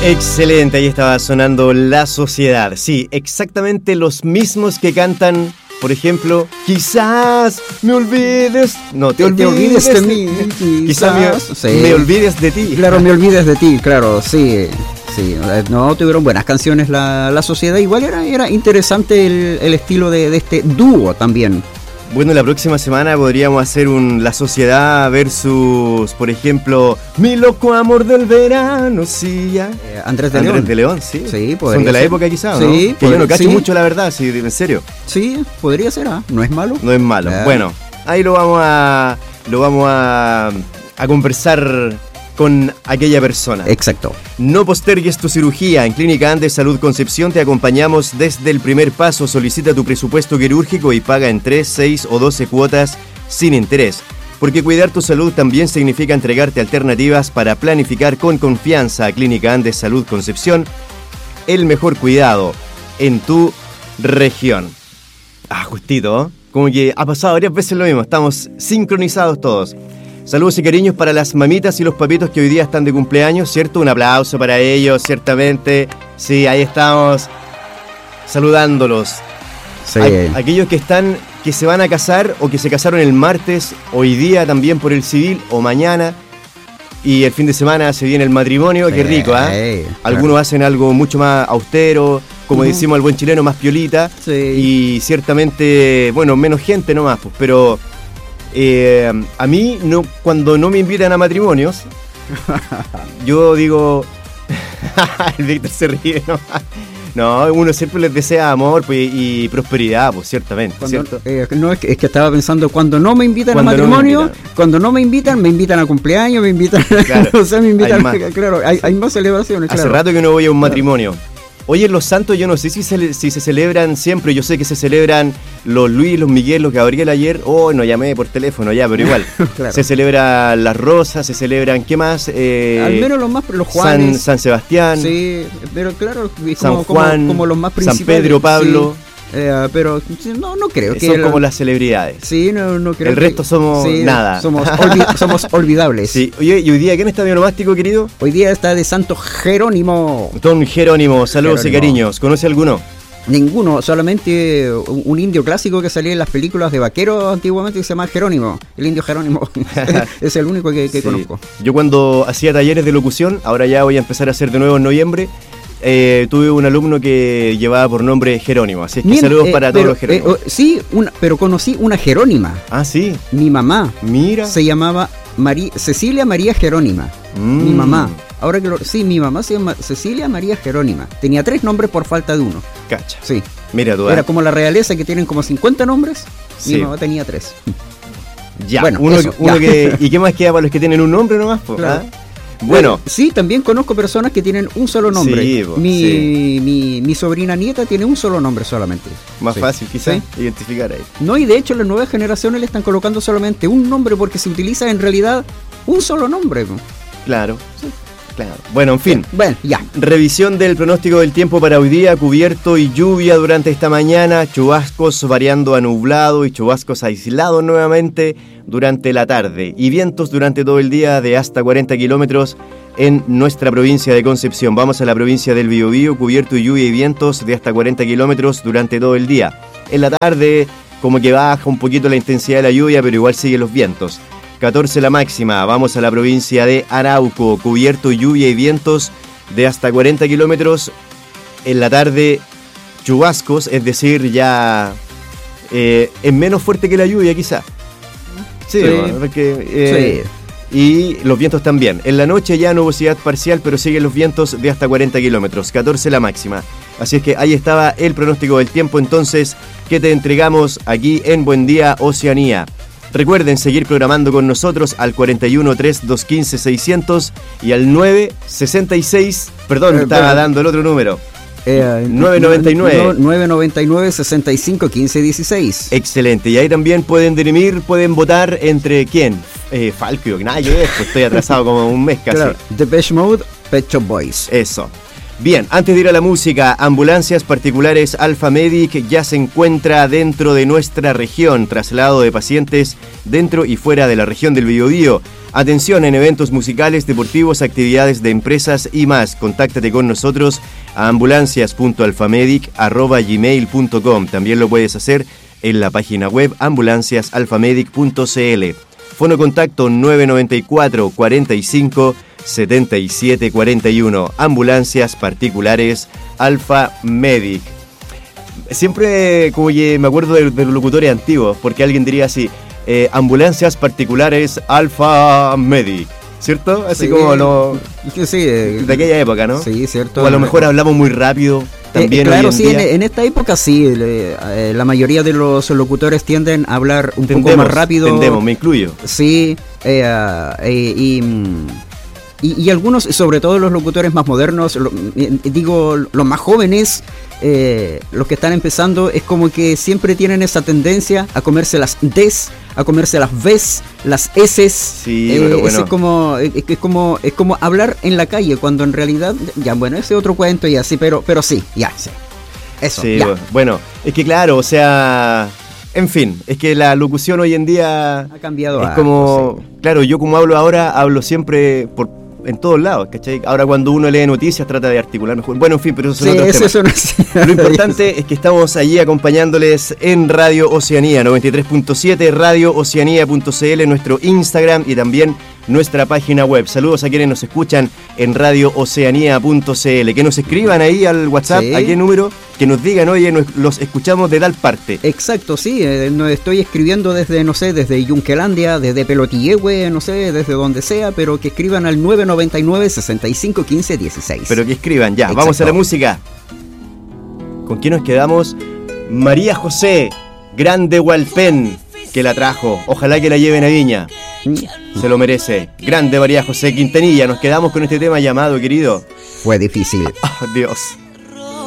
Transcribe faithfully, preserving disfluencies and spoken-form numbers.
Excelente, ahí estaba sonando La Sociedad. Sí, exactamente los mismos que cantan, por ejemplo, quizás me olvides. No, te, te olvides, olvides de mí. Quizás, quizás me, sí. me olvides de ti. Claro, me olvides de ti, claro, sí. Sí, no, tuvieron buenas canciones la, la Sociedad. Igual era, era interesante el, el estilo de, de este dúo también. Bueno, la próxima semana podríamos hacer un La Sociedad versus, por ejemplo, Mi loco amor del verano, sí, ya. Eh, Andrés de Andrés León. de León, sí. Sí, podría Son de la ser. época quizás, sí, ¿no? Que podría, yo no cacho sí. mucho la verdad, sí, en serio. Sí, podría ser, ¿ah? No es malo. No es malo. Eh. Bueno, ahí lo vamos a lo vamos a, a conversar con aquella persona. Exacto. No postergues tu cirugía. En Clínica Andes Salud Concepción te acompañamos desde el primer paso. Solicita tu presupuesto quirúrgico y paga en tres, seis o doce cuotas sin interés. Porque cuidar tu salud también significa entregarte alternativas para planificar con confianza. Clínica Andes Salud Concepción, el mejor cuidado en tu región. Ah, justito, ¿eh? Como que ha pasado varias veces lo mismo. Estamos sincronizados todos. Saludos y cariños para las mamitas y los papitos que hoy día están de cumpleaños, ¿cierto? Un aplauso para ellos, ciertamente. Sí, ahí estamos saludándolos. Sí. A- aquellos que están, que se van a casar o que se casaron el martes, hoy día también por el civil o mañana. Y el fin de semana se viene el matrimonio, Sí, qué rico, ¿eh? claro. Algunos hacen algo mucho más austero, como Uh-huh. decimos al buen chileno, más piolita. Sí. Y ciertamente, bueno, menos gente nomás, pues, pero... Eh, a mí, no, cuando no me invitan a matrimonios, yo digo... el Víctor se ríe, ¿no? No, uno siempre les desea amor pues, y prosperidad, pues ciertamente, Cuando, ¿cierto? eh, no, es que, es que estaba pensando, cuando no me invitan Cuando a no me matrimonio, invitan. cuando no me invitan, me invitan a cumpleaños, me invitan, Claro, o sea, me invitan, hay más. claro, hay, hay más celebraciones, Hace claro. rato que no voy a un Claro. matrimonio. Oye, los santos yo no sé si se, si se celebran siempre. Yo sé que se celebran los Luis, los Miguel, los Gabriel ayer. Oh, no llamé por teléfono ya, pero igual. Claro. Se celebran las Rosas, se celebran, ¿qué más? Eh, Al menos los más, los San, Juanes. San Sebastián, Sí, pero claro, es San como, Juan, como, como los más San principales. Pedro, Pablo. Sí, eh, pero sí, no, no creo que son el- como las celebridades. Sí, no, no creo El que- resto somos sí, nada. Somos, olvi- somos olvidables. Sí. Oye, ¿y hoy día quién está de onomástico, querido? Hoy día está de Santo Jerónimo. Don Jerónimo, saludos Jerónimo. y cariños. ¿Conoce alguno? Ninguno, solamente un, un indio clásico que salía en las películas de vaqueros antiguamente que se llama Jerónimo. El indio Jerónimo. Es el único que, que Sí. conozco. Yo cuando hacía talleres de locución, ahora ya voy a empezar a hacer de nuevo en noviembre, eh, tuve un alumno que llevaba por nombre Jerónimo. Así es que Bien, saludos eh, para pero, todos los Jerónimos. eh, oh, sí, una, pero conocí una Jerónima. Ah, sí. Mi mamá Mira. se llamaba María, Cecilia María Jerónima. Mm. Mi mamá. Ahora que lo, sí, mi mamá se llama Cecilia María Jerónima. Tenía tres nombres por falta de uno. Cacha. Sí. Mira tú. Era ¿eh? como la realeza que tienen como cincuenta nombres. Sí. Mi mamá tenía tres. Ya. Bueno, uno, eso, uno ya. que, ¿y qué más queda para los que tienen un nombre nomás? po? Claro. ¿Ah? Bueno. Sí, también conozco personas que tienen un solo nombre. Sí, po, mi, sí. mi, mi sobrina nieta tiene un solo nombre solamente. Más Sí. fácil quizás Sí. identificar ahí. No, y de hecho las nuevas generaciones le están colocando solamente un nombre porque se utiliza en realidad un solo nombre. po. Claro. Claro. Bueno, en fin. Bueno, ya. Revisión del pronóstico del tiempo para hoy día, cubierto y lluvia durante esta mañana, chubascos variando a nublado y chubascos aislados nuevamente durante la tarde y vientos durante todo el día de hasta cuarenta kilómetros en nuestra provincia de Concepción. Vamos a la provincia del Biobío, cubierto y lluvia y vientos de hasta cuarenta kilómetros durante todo el día. En la tarde como que baja un poquito la intensidad de la lluvia, pero igual siguen los vientos. catorce la máxima, vamos a la provincia de Arauco, cubierto, lluvia y vientos de hasta cuarenta kilómetros. En la tarde, chubascos, es decir, ya eh, es menos fuerte que la lluvia quizá. Sí, Sí. bueno, porque, eh, Sí. y los vientos también. En la noche ya nubosidad parcial, pero siguen los vientos de hasta cuarenta kilómetros, catorce la máxima. Así es que ahí estaba el pronóstico del tiempo entonces que te entregamos aquí en Buen Día Oceanía. Recuerden seguir programando con nosotros al cuarenta y uno, tres, dos, quince, seiscientos y al nueve sesenta y seis, perdón, Eh, estaba bueno. dando el otro número. Eh, nueve noventa y nueve. nueve noventa y nueve, sesenta y cinco, quince, dieciséis. Excelente, y ahí también pueden dirimir, pueden votar entre quién. Eh, Falco, nada que ver, pues estoy atrasado como un mes casi. Claro, Depeche Mode, Pet Shop Boys. Eso. Bien, antes de ir a la música, Ambulancias Particulares Alfa Medic ya se encuentra dentro de nuestra región, traslado de pacientes dentro y fuera de la región del Biobío. Atención en eventos musicales, deportivos, actividades de empresas y más. Contáctate con nosotros a ambulancias punto alfamedic arroba gmail punto com. También lo puedes hacer en la página web ambulancias alfamedic punto cl. Fono contacto nueve nueve cuatro, cuarenta y cinco, setenta y siete cuarenta y uno. Ambulancias Particulares Alfa Medic. Siempre como que me acuerdo de, de los locutores antiguos, porque alguien diría así, eh, Ambulancias Particulares Alfa Medic, ¿cierto? Así sí, como lo, sí, eh, de aquella época, ¿no? Sí, cierto. O a lo mejor hablamos muy rápido. También eh, claro, en sí, en, en esta época sí, le, eh, la mayoría de los locutores tienden a hablar un tendemos, poco más rápido. Tendemos, me incluyo. Sí, eh, uh, eh, y, y, y algunos, sobre todo los locutores más modernos, lo, digo, los más jóvenes, eh, los que están empezando, es como que siempre tienen esa tendencia a comerse las Ds, a comerse las Vs, las Ss. Sí, eh, pero bueno. Es como, es, es como, es como hablar en la calle, cuando en realidad, ya bueno, ese otro cuento y así, pero, pero sí, ya, sí. Eso, sí, ya. Bueno, es que claro, o sea, en fin, es que la locución hoy en día ha cambiado. Es algo, como, sí. Claro, yo como hablo ahora, hablo siempre por en todos lados, ¿cachai? Ahora cuando uno lee noticias trata de articular mejor. Bueno, en fin, pero eso son sí, otros eso temas. Eso no Lo importante es que estamos allí acompañándoles en Radio Oceanía noventa y tres punto siete, radio oceanía punto cl, nuestro Instagram y también nuestra página web. Saludos a quienes nos escuchan en radio oceanía punto cl. Que nos escriban ahí al WhatsApp, sí. ¿A qué número? Que nos digan, oye, nos, los escuchamos de tal parte. Exacto, sí, eh, nos estoy escribiendo desde, no sé, desde Yunquelandia, desde Pelotillehue, no sé, desde donde sea, pero que escriban al nueve noventa y nueve, sesenta y cinco, quince, dieciséis. Pero que escriban, ya, exacto. Vamos a la música. ¿Con quién nos quedamos? María José, Grande Hualpén, que la trajo. Ojalá que la lleven a Viña. Mm. Se lo merece. Grande María José Quintanilla. Nos quedamos con este tema llamado, querido. Fue difícil. Oh, Dios.